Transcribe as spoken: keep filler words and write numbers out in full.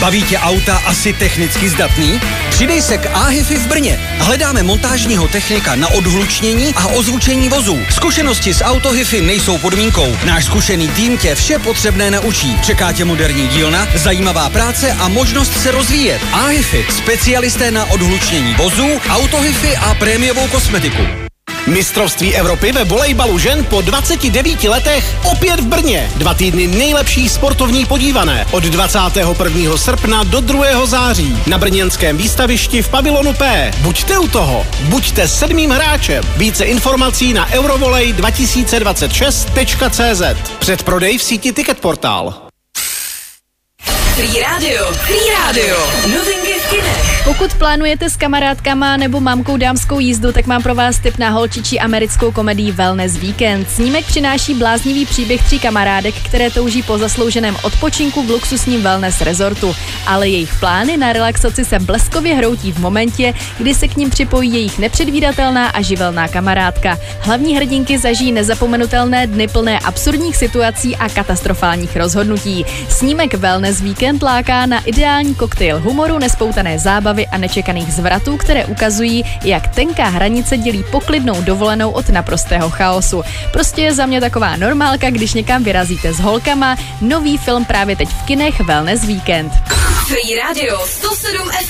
Baví tě auta asi technicky zdatný? Přidej se k AHIFI v Brně. Hledáme montážního technika na odhlučnění a ozvučení vozů. Zkušenosti s AutoHifi nejsou podmínkou. Náš zkušený tým tě vše potřebné naučí. Čeká tě moderní dílna, zajímavá práce a možnost se rozvíjet. AHIFI, specialisté na odhlučnění vozů, AutoHifi a prémiovou kosmetiku. Mistrovství Evropy ve volejbalu žen po dvaceti devíti letech opět v Brně. Dva týdny nejlepší sportovní podívané od dvacátého prvního srpna do druhého září na brněnském výstavišti v pavilonu P. Buďte u toho, buďte sedmým hráčem. Více informací na eurovolej dva tisíce dvacet šest tečka cé zet. Předprodej v síti Ticketportal. Free Radio, Free Radio, novinky v kinech. Pokud plánujete s kamarádkama nebo mamkou dámskou jízdu, tak mám pro vás tip na holčičí americkou komedii Wellness Weekend. Snímek přináší bláznivý příběh tří kamarádek, které touží po zaslouženém odpočinku v luxusním wellness resortu, ale jejich plány na relaxaci se bleskově hroutí v momentě, kdy se k ním připojí jejich nepředvídatelná a živelná kamarádka. Hlavní hrdinky zažijí nezapomenutelné dny plné absurdních situací a katastrofálních rozhodnutí. Snímek Wellness Weekend láká na ideální koktejl humoru, nespoutané zábavy a nečekaných zvratů, které ukazují, jak tenká hranice dělí poklidnou dovolenou od naprostého chaosu. Prostě je za mě taková normálka, když někam vyrazíte s holkama. Nový film právě teď v kinech Wellness Weekend. Free Radio sto sedm ef